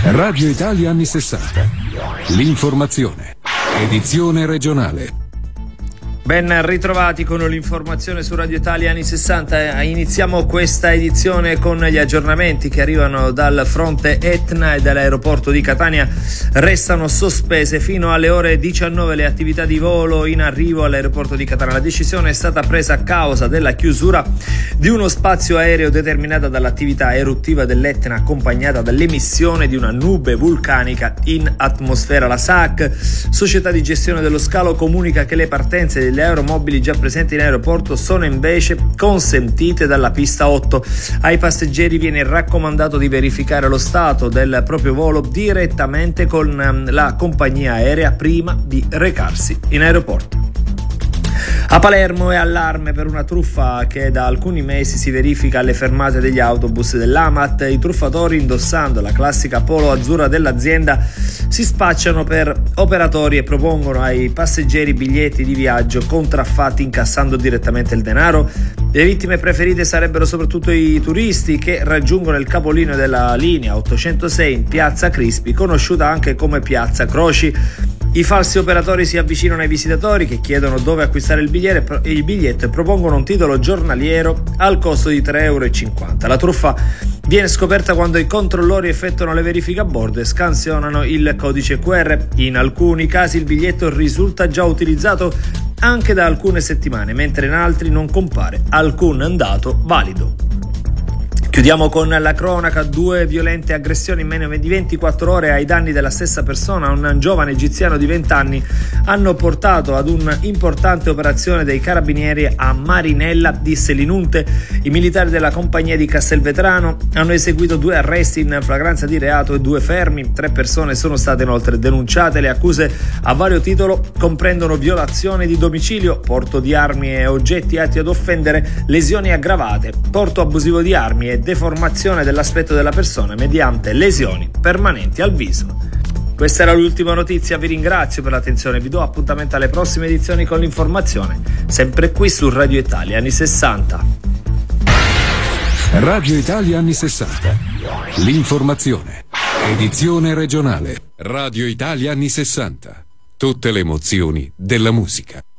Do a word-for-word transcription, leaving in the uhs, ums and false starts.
Radio Italia anni sessanta. L'informazione. Edizione regionale. Ben ritrovati con l'informazione su Radio Italia anni sessanta. Iniziamo questa edizione con gli aggiornamenti che arrivano dal fronte Etna e dall'aeroporto di Catania. Restano sospese fino alle ore diciannove le attività di volo in arrivo all'aeroporto di Catania. La decisione è stata presa a causa della chiusura di uno spazio aereo determinata dall'attività eruttiva dell'Etna, accompagnata dall'emissione di una nube vulcanica in atmosfera. La S A C, società di gestione dello scalo, comunica che le partenze degli aeromobili già presenti in aeroporto sono invece consentite dalla pista otto. Ai passeggeri viene raccomandato di verificare lo stato del proprio volo direttamente con la compagnia aerea prima di recarsi in aeroporto. A Palermo è allarme per una truffa che da alcuni mesi si verifica alle fermate degli autobus dell'Amat. I truffatori, indossando la classica polo azzurra dell'azienda, si spacciano per operatori e propongono ai passeggeri biglietti di viaggio contraffatti incassando direttamente il denaro. Le vittime preferite sarebbero soprattutto i turisti che raggiungono il capolinea della linea ottocentosei in Piazza Crispi, conosciuta anche come Piazza Croci. I falsi operatori si avvicinano ai visitatori che chiedono dove acquistare il biglietto, il biglietto e propongono un titolo giornaliero al costo di tre virgola cinquanta euro. La truffa viene scoperta quando i controllori effettuano le verifiche a bordo e scansionano il codice Q R. In alcuni casi il biglietto risulta già utilizzato anche da alcune settimane, mentre in altri non compare alcun dato valido. Chiudiamo con la cronaca. Due violente aggressioni in meno di ventiquattro ore ai danni della stessa persona, un giovane egiziano di venti anni, hanno portato ad un'importante operazione dei carabinieri a Marinella di Selinunte. I militari della compagnia di Castelvetrano hanno eseguito due arresti in flagranza di reato e due fermi. Tre persone sono state inoltre denunciate. Le accuse a vario titolo comprendono violazione di domicilio, porto di armi e oggetti atti ad offendere, lesioni aggravate, porto abusivo di armi e deformazione dell'aspetto della persona mediante lesioni permanenti al viso. Questa era l'ultima notizia, vi ringrazio per l'attenzione, vi do appuntamento alle prossime edizioni con l'informazione, sempre qui su Radio Italia anni sessanta. Radio Italia anni sessanta. L'informazione. Edizione regionale. Radio Italia anni sessanta. Tutte le emozioni della musica.